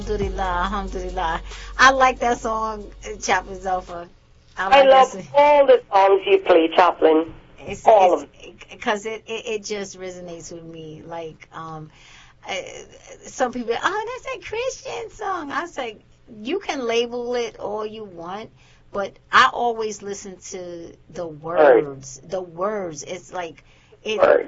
Alhamdulillah, alhamdulillah. I like that song, Chaplain Zelfa. I I like that love song. all the songs you play, Chaplain. All of them. Because it just resonates with me. Like, uh, some people, oh, that's a Christian song. I say, you can label it all you want, but I always listen to the Word. words. The words. It's like, Word.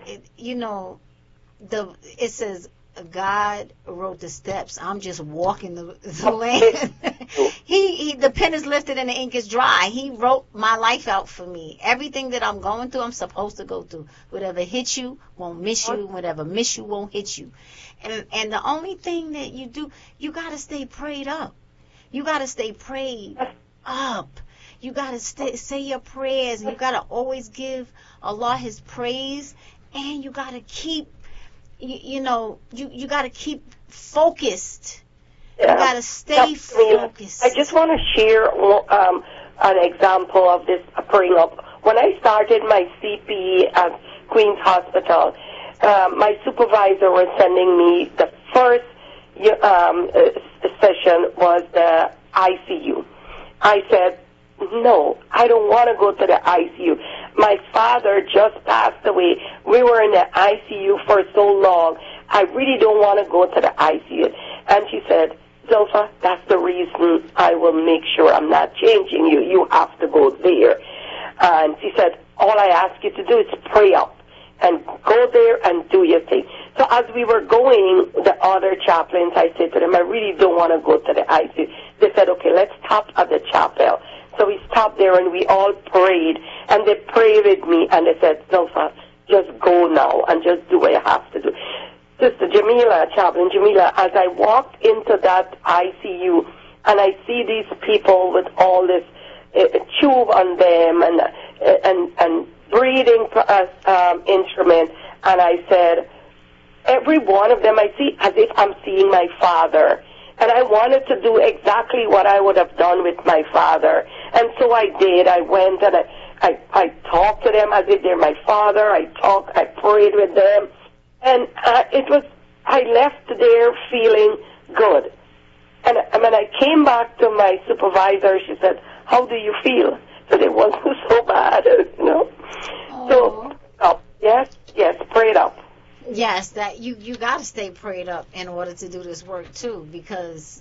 it says, God wrote the steps. I'm just walking the land. The pen is lifted and the ink is dry. He wrote my life out for me. Everything that I'm going through, I'm supposed to go through. Whatever hits you won't miss you. Whatever miss you won't hit you. And the only thing that you do, you gotta stay prayed up. You gotta stay prayed up. You gotta say your prayers, and you gotta always give Allah His praise, and you gotta keep. You got to keep focused. Yeah. You got to stay focused. I just want to share an example of this praying up. When I started my CPE at Queen's Hospital, my supervisor was sending me the first session was the ICU. I said, no, I don't want to go to the ICU. My father just passed away. We were in the ICU for so long. I really don't want to go to the ICU. And she said, Zelfa, that's the reason I will make sure I'm not changing you. You have to go there. And she said, all I ask you to do is pray up and go there and do your thing. So as we were going, the other chaplains, I said to them, I really don't want to go to the ICU. They said, okay, let's stop at the chapel. So we stopped there and we all prayed, and they prayed with me, and they said, Zelfa, just go now and just do what you have to do. Sister Jamila, Chaplain Jamila, as I walked into that ICU and I see these people with all this tube on them and breathing instrument, and I said, every one of them I see as if I'm seeing my father. And I wanted to do exactly what I would have done with my father. And so I did. I went and I talked to them as if they're my father. I prayed with them. And I left there feeling good. And when I came back to my supervisor, she said, how do you feel? So it wasn't so bad, you know. Aww. So, yes, prayed up. Yes, that you got to stay prayed up in order to do this work too, because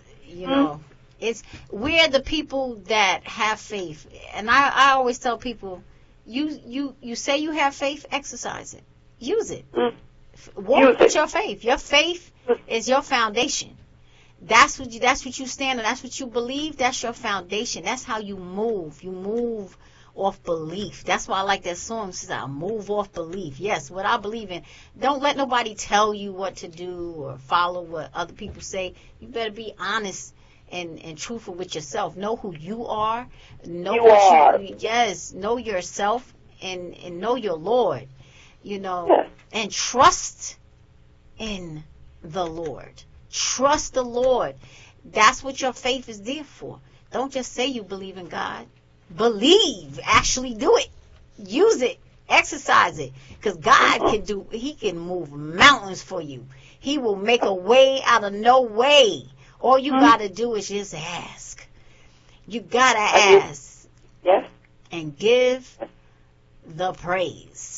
we're the people that have faith, and I always tell people, you say you have faith, exercise it, use it, walk with your faith. Your faith is your foundation. That's what you stand on. That's what you believe. That's your foundation. That's how you move. You move off belief. That's why I like that song. It says, I move off belief. Yes, what I believe in. Don't let nobody tell you what to do or follow what other people say. You better be honest and truthful with yourself. Know who you are. Know know yourself and know your Lord. And trust in the Lord. Trust the Lord. That's what your faith is there for. Don't just say you believe in God. Believe. Actually do it. Use it. Exercise it. Because God He can move mountains for you. He will make a way out of no way. All you got to do is just ask. You got to ask. Yes. And give the praise.